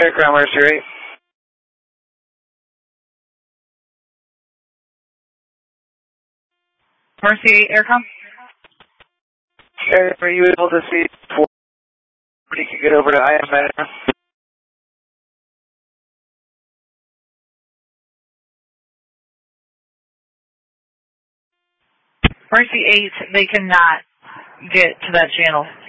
Aircraft Mercy 8. Mercy 8 Aircom? Are you able to see you can get over to IMS? Mercy 8, they cannot get to that channel.